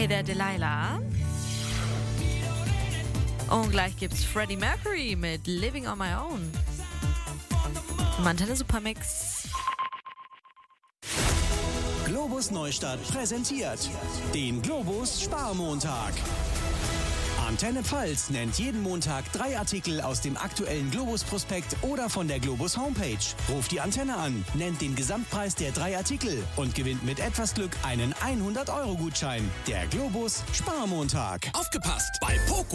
Der Delilah. Und gleich gibt's Freddie Mercury mit Living on My Own. Im Antenne Supermix. Globus Neustadt präsentiert den Globus Sparmontag. Antenne Pfalz nennt jeden Montag 3 Artikel aus dem aktuellen Globus-Prospekt oder von der Globus Homepage. Ruft die Antenne an, nennt den Gesamtpreis der 3 Artikel und gewinnt mit etwas Glück einen 100-Euro-Gutschein. Der Globus Sparmontag. Aufgepasst! Bei Poco